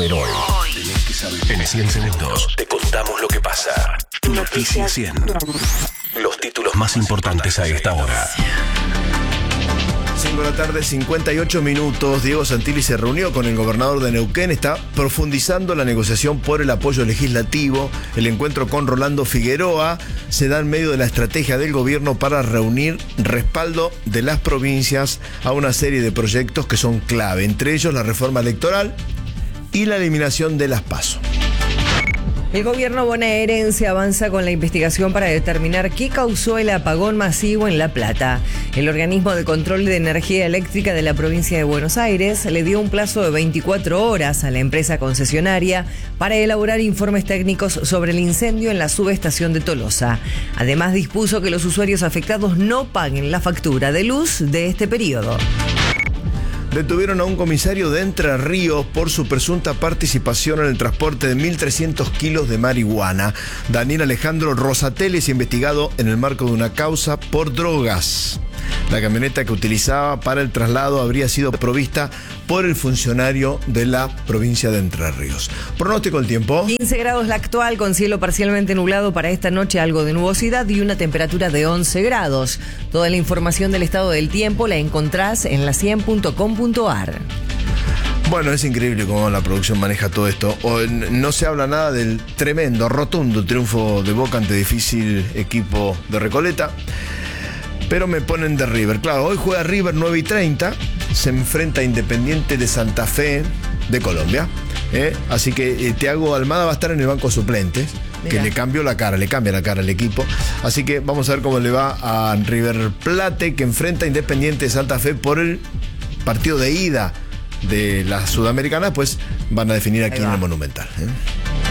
Pero hoy, en 100 segundos, te contamos lo que pasa. Noticias 100. Los títulos más importantes a esta hora. 5 de la tarde, 58 minutos. Diego Santilli se reunió con el gobernador de Neuquén. Está profundizando la negociación por el apoyo legislativo. El encuentro con Rolando Figueroa se da en medio de la estrategia del gobierno para reunir respaldo de las provincias a una serie de proyectos que son clave. Entre ellos la reforma electoral y la eliminación de las PASO. El gobierno bonaerense avanza con la investigación para determinar qué causó el apagón masivo en La Plata. El organismo de control de energía eléctrica de la provincia de Buenos Aires le dio un plazo de 24 horas a la empresa concesionaria para elaborar informes técnicos sobre el incendio en la subestación de Tolosa. Además, dispuso que los usuarios afectados no paguen la factura de luz de este periodo. Detuvieron a un comisario de Entre Ríos por su presunta participación en el transporte de 1.300 kilos de marihuana. Daniel Alejandro Rosatelli es investigado en el marco de una causa por drogas. La camioneta que utilizaba para el traslado habría sido provista por el funcionario de la provincia de Entre Ríos. Pronóstico del tiempo. 15 grados la actual, con cielo parcialmente nublado para esta noche, algo de nubosidad y una temperatura de 11 grados. Toda la información del estado del tiempo la encontrás en la100.com.ar. Bueno, es increíble cómo la producción maneja todo esto. No se habla nada del tremendo, rotundo triunfo de Boca ante difícil equipo de Recoleta. Pero me ponen de River. Claro, hoy juega River 9:30. Se enfrenta a Independiente de Santa Fe de Colombia. Así que Thiago Almada va a estar en el banco de suplentes. Mirá. Que le cambia la cara al equipo. Así que vamos a ver cómo le va a River Plate, que enfrenta a Independiente de Santa Fe por el partido de ida de la Sudamericana. Pues van a definir aquí en el Monumental.